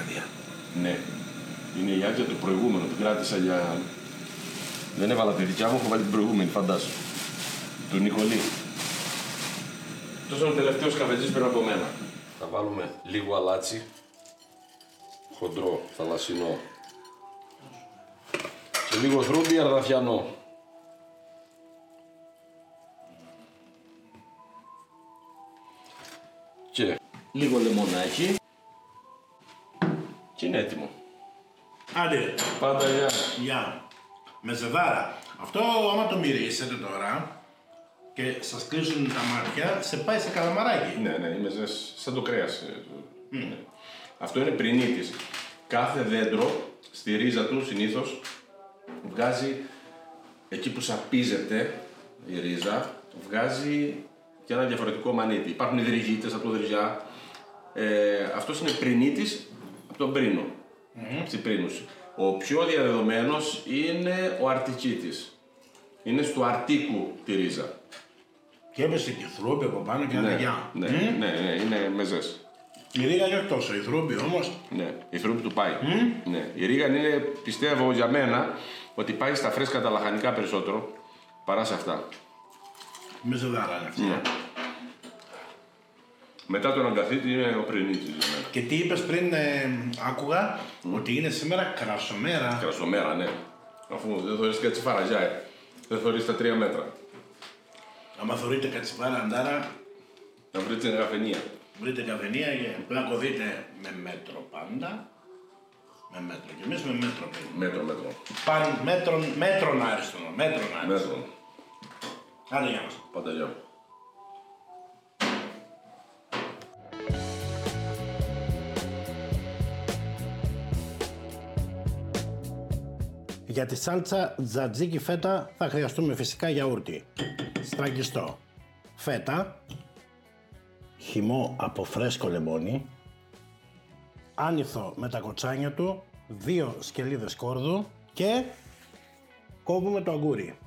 άδεια. Ναι. Είναι η άδεια του προηγούμενου που κράτησα για... Δεν έβαλα τη δικιά μου, έχω βάλει την προηγούμενη, φαντάσου. Του Νικολή. Αυτός είναι ο τελευταίος καφετζής πριν από μένα. Θα βάλουμε λίγο αλάτσι. Χοντρό, θαλασσινό. Και λίγο θρούμπι αρδαφιανό. Και λίγο λεμονάκι. Και είναι έτοιμο. Άντε. Πάντα γεια. Γεια. Μεζεδάρα. Αυτό άμα το μυρίσετε τώρα και σας κλείσουν τα μάτια, σε πάει σε καλαμαράκι. Ναι, ναι, είμαι σαν το κρέας. Ναι. Αυτό είναι πρινίτης. Κάθε δέντρο στη ρίζα του συνήθως βγάζει, εκεί που σαπίζεται η ρίζα, βγάζει και ένα διαφορετικό μανίτι. Υπάρχουν υδρυγίτες από το δρυζιά. Αυτός είναι πρινίτης από τον πρίνο, από την πρίνουση. Ο πιο διαδεδομένος είναι ο αρτικίτης. Είναι στο αρτίκου τη ρίζα. Και έπεσε και θρούμπι από πάνω και αδεγιά. Ναι, είναι μεζές. Η ρίγα είναι τόσο, η θρούμπι όμως. Ναι, η θρούμπι του πάει. Ναι. Η ρίγα είναι, πιστεύω για μένα, ότι πάει στα φρέσκα τα λαχανικά περισσότερο παρά σε αυτά. Μεζεδάρα είναι αυτή. Ναι. Μετά τον αγκαθίτη είναι ο πρινίτης για μένα. Και τι είπες πριν, άκουγα ότι είναι σήμερα κρασομέρα. Κρασομέρα, ναι. Αφού δεν θωρείς κατσιφάρα, δεν θωρείς τα 3 μέτρα. Άμα θωρείτε κατσιφάρα αντάρα, Να βρείτε την καφενεία. βρείτε καφενεία και να κοδείτε με μέτρο πάντα. Με μέτρο. Και εμείς με μέτρο πριν. Μέτρο. Μέτρον άριστον. Μέτρον άριστον. Μέτρο. Άντε για μας. Πάντα γεια. Για τη σάλτσα τζατζίκι φέτα θα χρειαστούμε φυσικά γιαούρτι. Στραγγιστό. Φέτα. Χυμό από φρέσκο λεμόνι. Άνηθο με τα κοτσάνια του. 2 σκελίδες κόρδου. Και κόβουμε το αγκούρι.